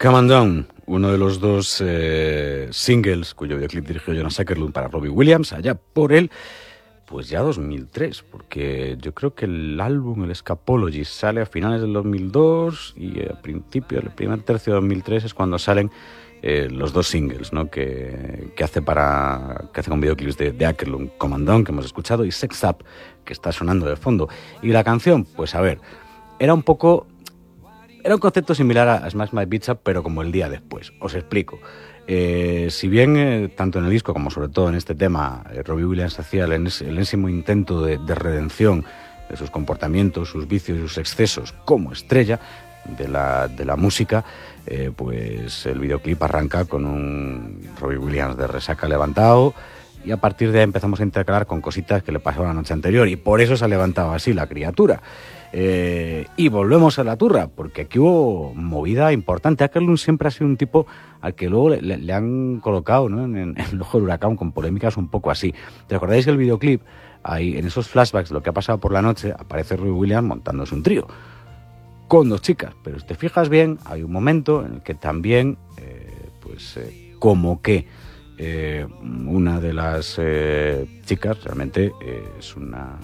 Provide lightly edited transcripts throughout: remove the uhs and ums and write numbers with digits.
Come on Down, uno de los dos singles cuyo videoclip dirigió Jonas Åkerlund para Robbie Williams, allá por pues ya 2003, porque yo creo que el álbum, el Scapology, sale a finales del 2002 y a principios, el primer tercio de 2003 es cuando salen los dos singles, ¿no? que hace con videoclips de Åkerlund, Come on Down, que hemos escuchado, y Sex Up, que está sonando de fondo. Y la canción, pues a ver, era un concepto similar a Smash My Bitch Up, pero como el día después. Os explico. Si bien tanto en el disco como sobre todo en este tema Robbie Williams hacía el enésimo intento de redención de sus comportamientos, sus vicios y sus excesos como estrella de la música, pues el videoclip arranca con un Robbie Williams de resaca levantado, y a partir de ahí empezamos a intercalar con cositas que le pasaron la noche anterior, y por eso se ha levantado así la criatura. Y volvemos a la turra, porque aquí hubo movida importante. Åkerlund siempre ha sido un tipo al que luego le han colocado, ¿no? en el ojo del huracán, con polémicas un poco así. ¿Te acordáis que el videoclip, ahí en esos flashbacks, lo que ha pasado por la noche, aparece Robbie Williams montándose un trío con dos chicas? Pero si te fijas bien, hay un momento en el que también, como que una de las chicas realmente es una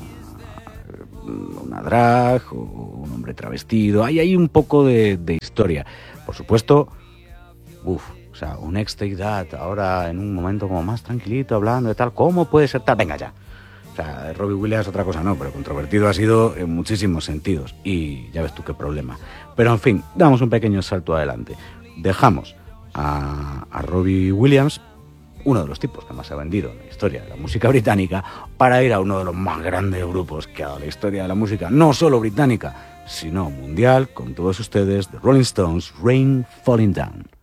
drag o un hombre travestido. Hay un poco de historia. Por supuesto, un ex Take That, ahora en un momento como más tranquilito, hablando de tal, ¿cómo puede ser tal? Venga ya. O sea, Robbie Williams otra cosa no, pero controvertido ha sido en muchísimos sentidos. Y ya ves tú qué problema. Pero en fin, damos un pequeño salto adelante. Dejamos a Robbie Williams, uno de los tipos que más se ha vendido en la historia de la música británica, para ir a uno de los más grandes grupos que ha dado la historia de la música, no solo británica, sino mundial, con todos ustedes, The Rolling Stones, Rain Falling Down.